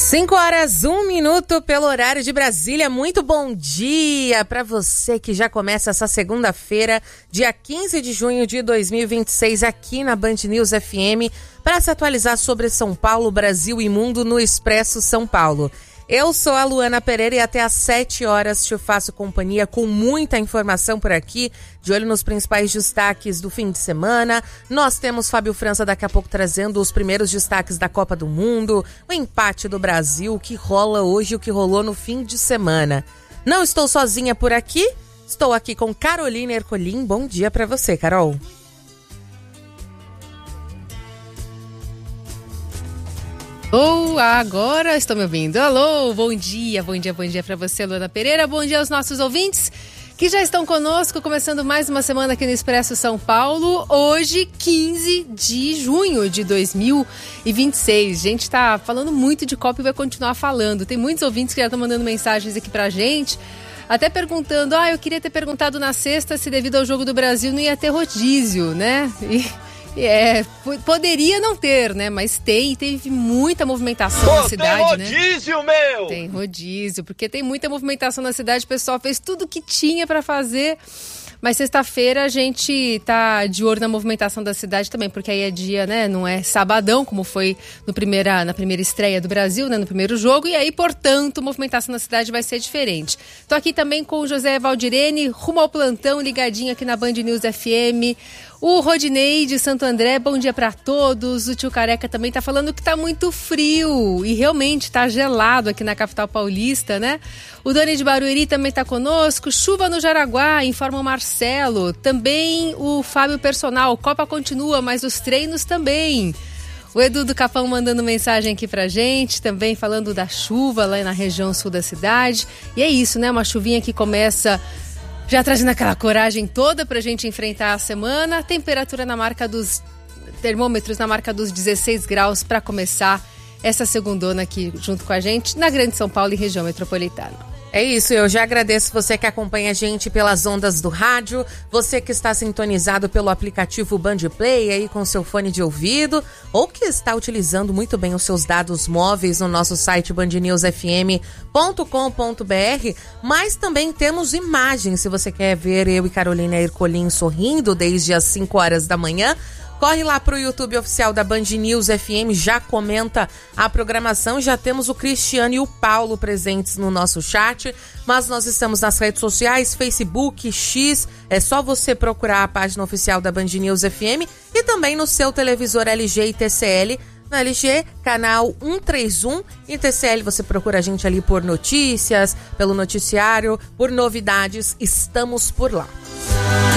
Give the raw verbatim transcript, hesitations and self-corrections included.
Cinco horas, um minuto pelo horário de Brasília. Muito bom dia para você que já começa essa segunda-feira, dia quinze de junho de dois mil e vinte e seis, aqui na Band News F M, para se atualizar sobre São Paulo, Brasil e mundo no Expresso São Paulo. Eu sou a Luana Pereira e até às sete horas te faço companhia com muita informação por aqui, de olho nos principais destaques do fim de semana. Nós temos Fábio França daqui a pouco trazendo os primeiros destaques da Copa do Mundo, o empate do Brasil, o que rola hoje e o que rolou no fim de semana. Não estou sozinha por aqui, estou aqui com Carolina Ercolim. Bom dia para você, Carol. Oh, agora estou me ouvindo. Alô, bom dia, bom dia, bom dia para você, Luana Pereira. Bom dia aos nossos ouvintes que já estão conosco, começando mais uma semana aqui no Expresso São Paulo. Hoje, quinze de junho de dois mil e vinte e seis. A gente está falando muito de Copa e vai continuar falando. Tem muitos ouvintes que já estão mandando mensagens aqui pra gente, até perguntando, ah, eu queria ter perguntado na sexta se devido ao jogo do Brasil não ia ter rodízio, né? E... É, poderia não ter, né? Mas tem, teve muita movimentação Pô, na cidade, né? Tem rodízio, né? meu! Tem rodízio, porque tem muita movimentação na cidade, o pessoal fez tudo o que tinha pra fazer. Mas sexta-feira a gente tá de olho na movimentação da cidade também, porque aí é dia, né? Não é sabadão, como foi no primeira, na primeira estreia do Brasil, né? No primeiro jogo, e aí, portanto, a movimentação na cidade vai ser diferente. Tô aqui também com o José Valdirene, rumo ao plantão, ligadinho aqui na Band News F M. O Rodinei de Santo André, bom dia pra todos. O tio Careca também tá falando que tá muito frio e realmente tá gelado aqui na capital paulista, né? O Dani de Barueri também tá conosco. Chuva no Jaraguá, informa o Marcelo. Também o Fábio Personal. Copa continua, mas os treinos também. O Edu do Capão mandando mensagem aqui pra gente, também falando da chuva lá na região sul da cidade. E é isso, né? Uma chuvinha que começa já trazendo aquela coragem toda pra gente enfrentar a semana. Temperatura na marca dos termômetros, na marca dos dezesseis graus para começar essa segundona aqui junto com a gente na Grande São Paulo e região metropolitana. É isso, eu já agradeço você que acompanha a gente pelas ondas do rádio, você que está sintonizado pelo aplicativo Band Play aí com seu fone de ouvido, ou que está utilizando muito bem os seus dados móveis no nosso site band news f m ponto com ponto b r, mas também temos imagens, se você quer ver eu e Carolina Ercolim sorrindo desde as cinco horas da manhã. Corre lá pro YouTube oficial da Band News F M, já comenta a programação, já temos o Cristiano e o Paulo presentes no nosso chat, mas nós estamos nas redes sociais, Facebook, X, é só você procurar a página oficial da Band News F M e também no seu televisor L G e T C L, no L G, canal cento e trinta e um, e T C L você procura a gente ali por notícias, pelo noticiário, por novidades, estamos por lá.